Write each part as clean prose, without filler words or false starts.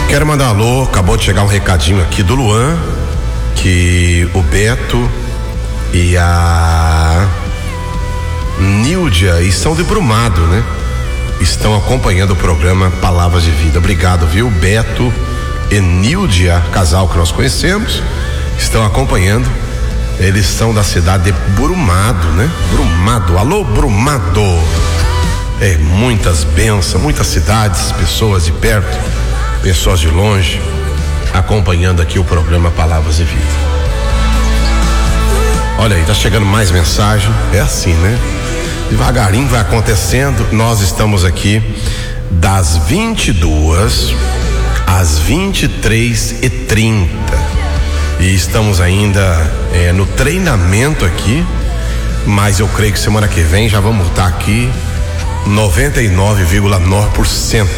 Quero mandar um alô, acabou de chegar um recadinho aqui do Luan, que o Beto e a Níldia estão de Brumado, né? Estão acompanhando o programa Palavras de Vida. Obrigado, viu? Beto e Níldia, casal que nós conhecemos, estão acompanhando. Eles são da cidade de Brumado, né? Brumado, alô Brumado. Muitas bênçãos, muitas cidades, pessoas de perto, pessoas de longe, acompanhando aqui o programa Palavras de Vida. Olha aí, tá chegando mais mensagem. É assim, né? Devagarinho vai acontecendo. Nós estamos aqui das 22 às 23h30 e estamos ainda no treinamento aqui, mas eu creio que semana que vem já vamos estar aqui 99,9%.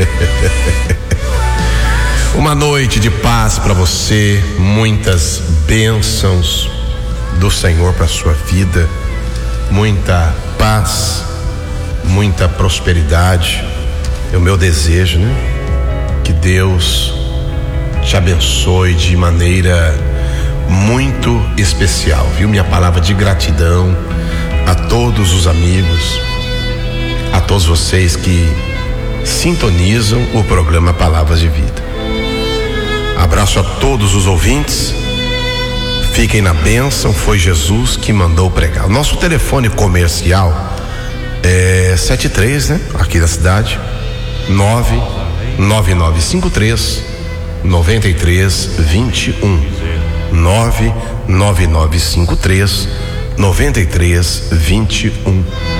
Uma noite de paz para você, muitas bênçãos do Senhor para sua vida, muita paz, muita prosperidade. É o meu desejo, né? Que Deus te abençoe de maneira muito especial, viu? Minha palavra de gratidão a todos os amigos, a todos vocês que sintonizam o programa Palavras de Vida. Abraço a todos os ouvintes. Fiquem na bênção, foi Jesus que mandou pregar. O nosso telefone comercial é 73, né? Aqui da cidade, 99953 9321. 99953 9321.